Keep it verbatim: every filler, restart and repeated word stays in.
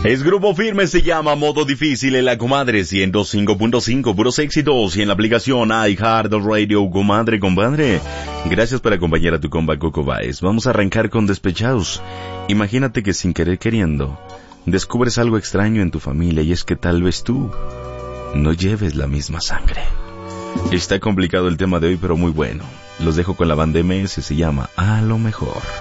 Es Grupo Firme, se llama Modo Difícil en la Comadre ciento cinco punto cinco, puros éxitos, y en la aplicación iHeartRadio. Comadre, compadre, gracias por acompañar a tu compa Coco Baez. Vamos a arrancar con Despechados. Imagínate que sin querer queriendo descubres algo extraño en tu familia, y es que tal vez tú no lleves la misma sangre. Está complicado el tema de hoy, pero muy bueno. Los dejo con la banda M S, se llama A lo Mejor.